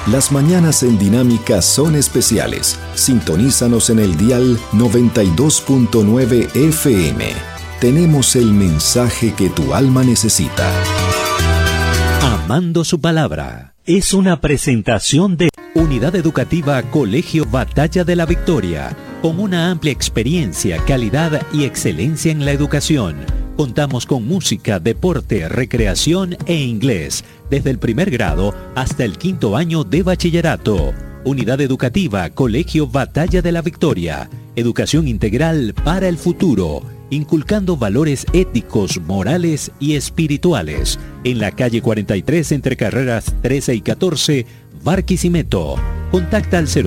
Las mañanas en Dinámica son especiales. Sintonízanos en el dial 92.9 FM. Tenemos el mensaje que tu alma necesita. Amando su palabra es una presentación de Unidad Educativa Colegio Batalla de la Victoria, con una amplia experiencia, calidad y excelencia en la educación. Contamos con música, deporte, recreación e inglés, desde el primer grado hasta el 5º año de bachillerato. Unidad Educativa Colegio Batalla de la Victoria. Educación integral para el futuro, inculcando valores éticos, morales y espirituales. En la calle 43 entre carreras 13 y 14, Barquisimeto. Contacta al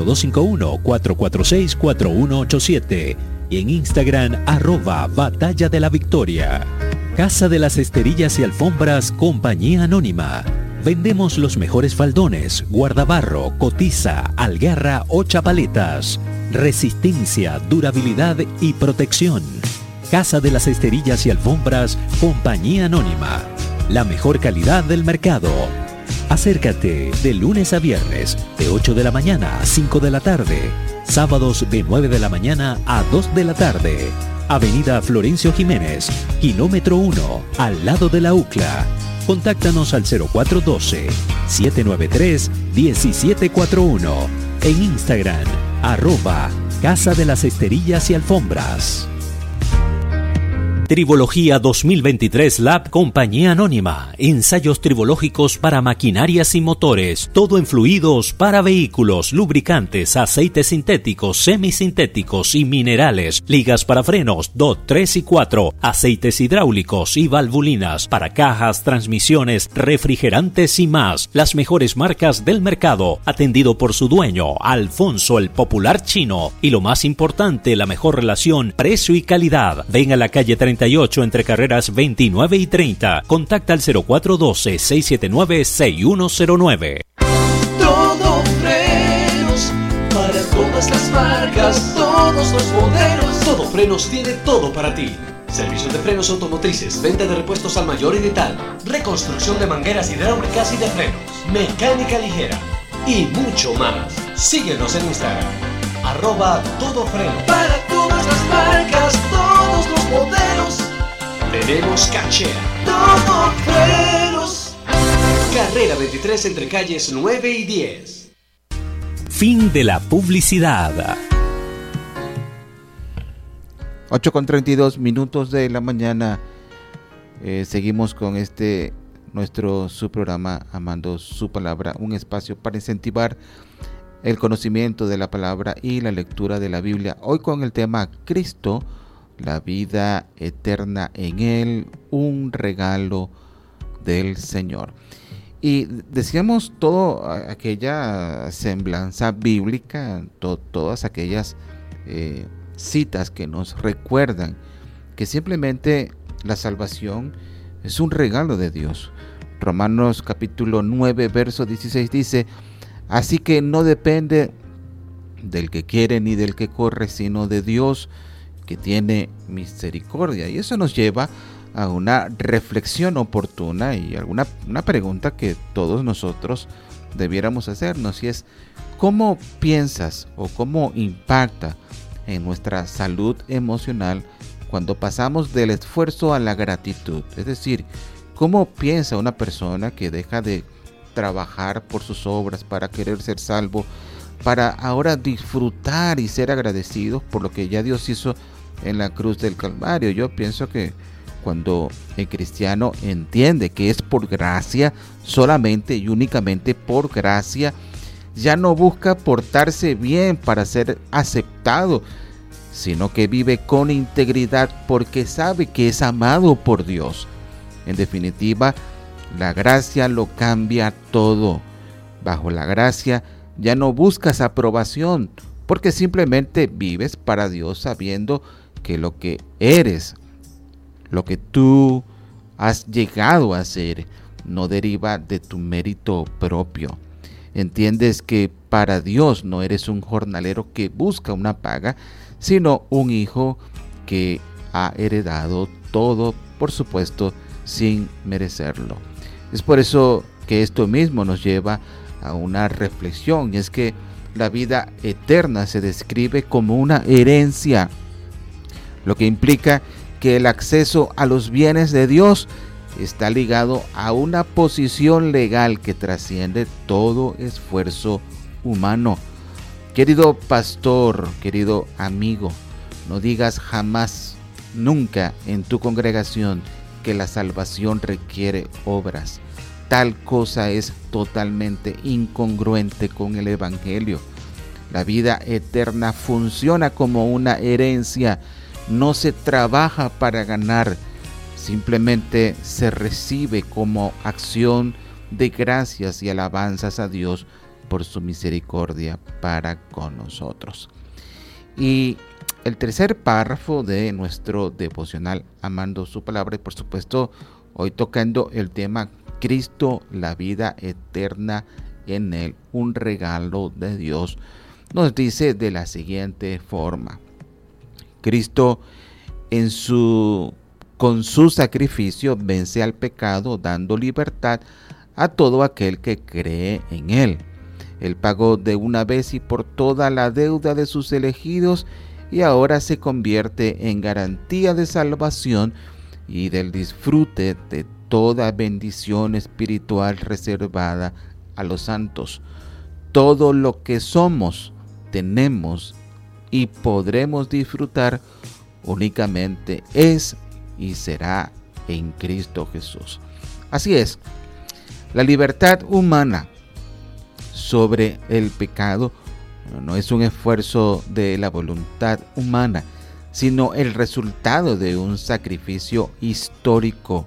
0251-446-4187 y en Instagram @Batalla de la Victoria. Casa de las Esterillas y Alfombras, Compañía Anónima. Vendemos los mejores faldones, guardabarro, cotiza, algarra o chapaletas. Resistencia, durabilidad y protección. Casa de las Esterillas y Alfombras, Compañía Anónima. La mejor calidad del mercado. Acércate de lunes a viernes, de 8 de la mañana a 5 de la tarde. Sábados de 9 de la mañana a 2 de la tarde. Avenida Florencio Jiménez, kilómetro 1, al lado de la UCLA. Contáctanos al 0412-793-1741. En Instagram, @Casa de las Esterillas y Alfombras. Tribología 2023 Lab Compañía Anónima. Ensayos tribológicos para maquinarias y motores. Todo en fluidos para vehículos, lubricantes, aceites sintéticos, semisintéticos y minerales. Ligas para frenos, DOT 3 y 4. Aceites hidráulicos y valvulinas para cajas, transmisiones, refrigerantes y más. Las mejores marcas del mercado. Atendido por su dueño, Alfonso el Popular Chino. Y lo más importante, la mejor relación precio y calidad. Ven a la calle 38 entre carreras 29 y 30. Contacta al 0412-679-6109. Todo frenos para todas las marcas, todos los modelos. Todo Frenos tiene todo para ti. Servicios de frenos automotrices, venta de repuestos al mayor y de tal, reconstrucción de mangueras hidráulicas y de frenos, mecánica ligera y mucho más. Síguenos en Instagram, @todofreno. Para todas las marcas, todos los modelos. Tenemos cachea. Todo Frenos. Carrera 23 entre calles 9 y 10. Fin de la publicidad. 8:32 de la mañana. Seguimos con su programa Amando su Palabra, un espacio para incentivar el conocimiento de la palabra y la lectura de la Biblia. Hoy con el tema Cristo, la vida eterna en Él, un regalo del Señor. Y decíamos toda aquella semblanza bíblica, todas aquellas citas que nos recuerdan que simplemente la salvación es un regalo de Dios. Romanos capítulo 9, verso 16 dice: así que no depende del que quiere ni del que corre, sino de Dios, que tiene misericordia. Y eso nos lleva a una reflexión oportuna y una pregunta que todos nosotros debiéramos hacernos, y es: ¿cómo piensas o cómo impacta en nuestra salud emocional cuando pasamos del esfuerzo a la gratitud? Es decir, ¿cómo piensa una persona que deja de trabajar por sus obras para querer ser salvo, para ahora disfrutar y ser agradecidos por lo que ya Dios hizo en la cruz del Calvario? Yo pienso que cuando el cristiano entiende que es por gracia, solamente y únicamente por gracia, ya no busca portarse bien para ser aceptado, sino que vive con integridad porque sabe que es amado por Dios. En definitiva, la gracia lo cambia todo. Bajo la gracia ya no buscas aprobación, porque simplemente vives para Dios sabiendo que lo que eres, lo que tú has llegado a ser, no deriva de tu mérito propio. Entiendes que para Dios no eres un jornalero que busca una paga, sino un hijo que ha heredado todo, por supuesto, sin merecerlo. Es por eso que esto mismo nos lleva a una reflexión, y es que la vida eterna se describe como una herencia, lo que implica que el acceso a los bienes de Dios está ligado a una posición legal que trasciende todo esfuerzo humano. Querido pastor, querido amigo, no digas jamás, nunca en tu congregación que la salvación requiere obras. Tal cosa es totalmente incongruente con el Evangelio. La vida eterna funciona como una herencia. No se trabaja para ganar, simplemente se recibe como acción de gracias y alabanzas a Dios por su misericordia para con nosotros. Y el tercer párrafo de nuestro devocional Amando su Palabra, y por supuesto hoy tocando el tema Cristo, la vida eterna en Él, un regalo de Dios, nos dice de la siguiente forma: Cristo con su sacrificio vence al pecado, dando libertad a todo aquel que cree en Él. Él pagó de una vez y por toda la deuda de sus elegidos y ahora se convierte en garantía de salvación y del disfrute de toda bendición espiritual reservada a los santos. Todo lo que somos, tenemos y podremos disfrutar únicamente es y será en Cristo Jesús. Así es, la libertad humana sobre el pecado no es un esfuerzo de la voluntad humana, sino el resultado de un sacrificio histórico,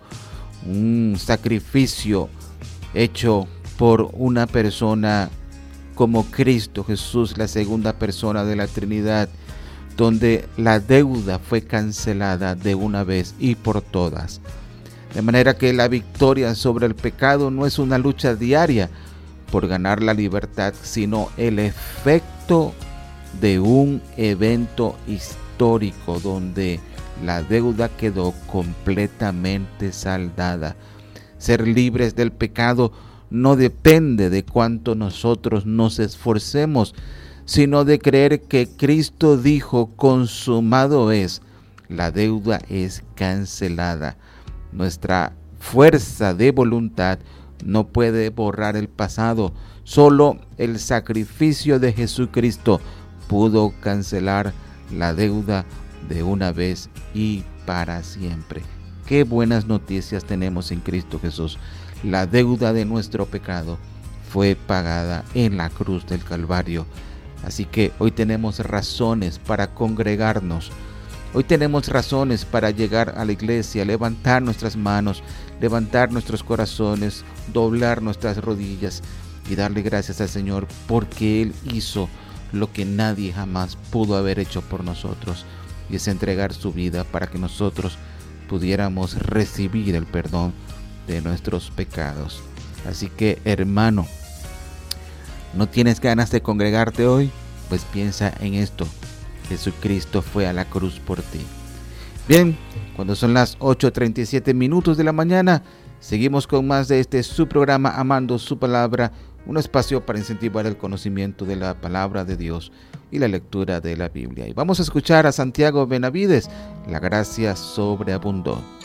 un sacrificio hecho por una persona como Cristo Jesús, la segunda persona de la Trinidad, donde la deuda fue cancelada de una vez y por todas. De manera que la victoria sobre el pecado no es una lucha diaria por ganar la libertad, sino el efecto de un evento histórico donde la deuda quedó completamente saldada. Ser libres del pecado no depende de cuánto nosotros nos esforcemos, sino de creer que Cristo dijo: consumado es, la deuda es cancelada. Nuestra fuerza de voluntad no puede borrar el pasado, solo el sacrificio de Jesucristo pudo cancelar la deuda de una vez y para siempre. Qué buenas noticias tenemos en Cristo Jesús. La deuda de nuestro pecado fue pagada en la cruz del Calvario. Así que hoy tenemos razones para congregarnos. Hoy tenemos razones para llegar a la iglesia, levantar nuestras manos, levantar nuestros corazones, doblar nuestras rodillas y darle gracias al Señor porque Él hizo lo que nadie jamás pudo haber hecho por nosotros, y es entregar su vida para que nosotros pudiéramos recibir el perdón de nuestros pecados. Así que, hermano, ¿no tienes ganas de congregarte hoy? Pues piensa en esto: Jesucristo fue a la cruz por ti. Bien, cuando son las 8:37 de la mañana, seguimos con más de este su programa Amando su Palabra, un espacio para incentivar el conocimiento de la palabra de Dios y la lectura de la Biblia. Y vamos a escuchar a Santiago Benavides, La gracia sobreabundó.